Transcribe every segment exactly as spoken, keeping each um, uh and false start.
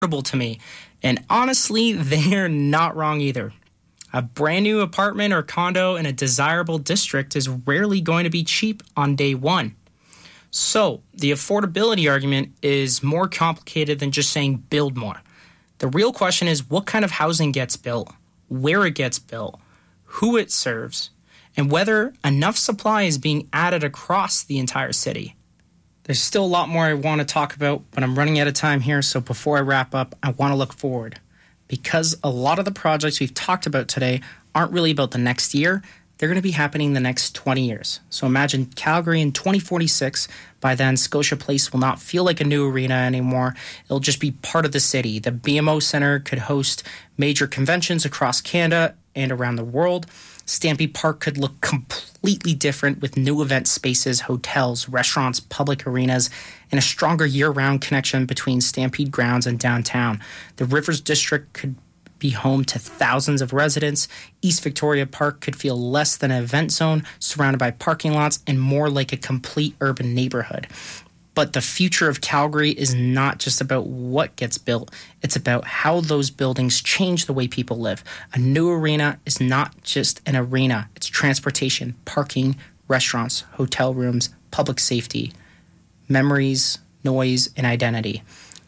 to me. And honestly, they're not wrong either. A brand new apartment or condo in a desirable district is rarely going to be cheap on day one. So, the affordability argument is more complicated than just saying build more. The real question is what kind of housing gets built, where it gets built, who it serves, and whether enough supply is being added across the entire city. There's still a lot more I want to talk about, but I'm running out of time here, so before I wrap up, I want to look forward. Because a lot of the projects we've talked about today aren't really about the next year, they're going to be happening the next twenty years. So imagine Calgary in twenty forty-six. By then, Scotia Place will not feel like a new arena anymore. It'll just be part of the city. The B M O Centre could host major conventions across Canada and around the world. Stampede Park could look completely different with new event spaces, hotels, restaurants, public arenas, and a stronger year-round connection between Stampede grounds and downtown. The Rivers District could be home to thousands of residents. East Victoria Park could feel less than an event zone, surrounded by parking lots, and more like a complete urban neighborhood. But the future of Calgary is not just about what gets built. It's about how those buildings change the way people live. A new arena is not just an arena. It's transportation, parking, restaurants, hotel rooms, public safety, memories, noise, and identity.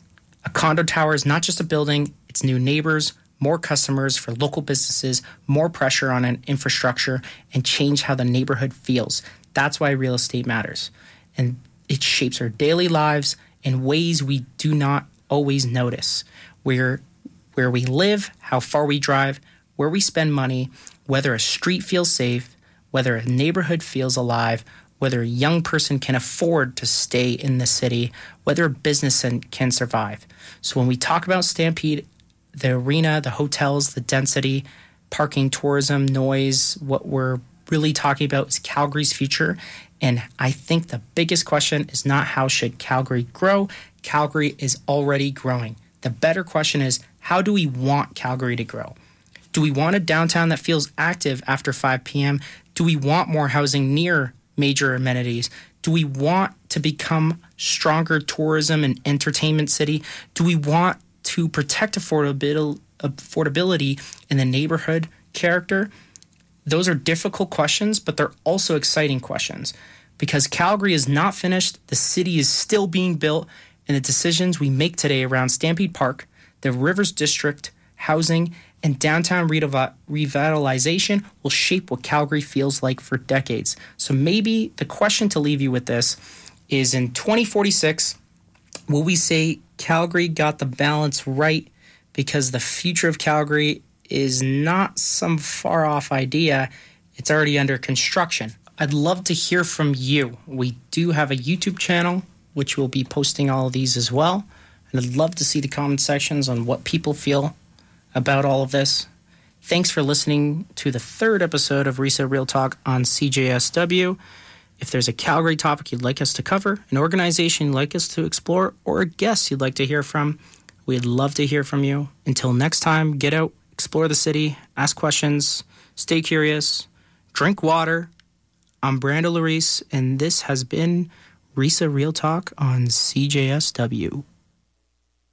A condo tower is not just a building. It's new neighbors, more customers for local businesses, more pressure on an infrastructure, and change how the neighborhood feels. That's why real estate matters. And it shapes our daily lives in ways we do not always notice. Where, where we live, how far we drive, where we spend money, whether a street feels safe, whether a neighborhood feels alive, whether a young person can afford to stay in the city, whether a business can survive. So when we talk about Stampede, the arena, the hotels, the density, parking, tourism, noise, what we're really talking about is Calgary's future. And I think the biggest question is not how should Calgary grow? Calgary is already growing. The better question is, how do we want Calgary to grow? Do we want a downtown that feels active after five p.m.? Do we want more housing near major amenities? Do we want to become stronger tourism and entertainment city? Do we want to protect affordabil- affordability in the neighborhood character? Those are difficult questions, but they're also exciting questions because Calgary is not finished. The city is still being built, and the decisions we make today around Stampede Park, the Rivers District, housing, and downtown revitalization will shape what Calgary feels like for decades. So maybe the question to leave you with this is, in twenty forty-six, will we say Calgary got the balance right because the future of Calgary is not some far-off idea, it's already under construction? I'd love to hear from you. We do have a YouTube channel, which will be posting all of these as well. And I'd love to see the comment sections on what people feel about all of this. Thanks for listening to the third episode of RISA Real Talk on C J S W. If there's a Calgary topic you'd like us to cover, an organization you'd like us to explore, or a guest you'd like to hear from, we'd love to hear from you. Until next time, get out, explore the city, ask questions, stay curious, drink water. I'm Brando Larice, and this has been RISA Real Talk on C J S W.